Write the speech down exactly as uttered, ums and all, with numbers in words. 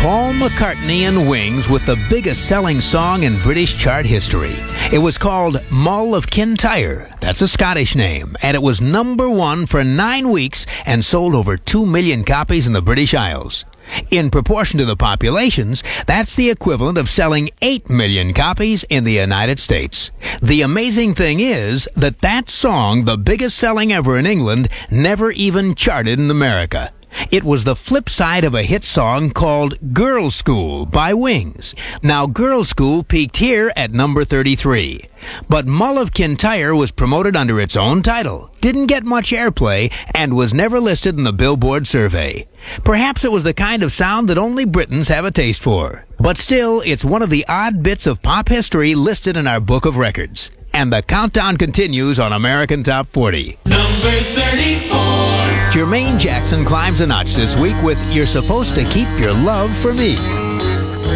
Paul McCartney and Wings with the biggest selling song in British chart history. It was called Mull of Kintyre. That's a Scottish name. And it was number one for nine weeks and sold over two million copies in the British Isles. In proportion to the populations, that's the equivalent of selling eight million copies in the United States. The amazing thing is that that song, the biggest selling ever in England, never even charted in America. It was the flip side of a hit song called Girls' School by Wings. Now, Girls' School peaked here at number thirty-three. But Mull of Kintyre was promoted under its own title, didn't get much airplay, and was never listed in the Billboard survey. Perhaps it was the kind of sound that only Britons have a taste for. But still, it's one of the odd bits of pop history listed in our book of records. And the countdown continues on American Top forty. Number thirty-four. Jermaine Jackson climbs a notch this week with You're Supposed to Keep Your Love for Me.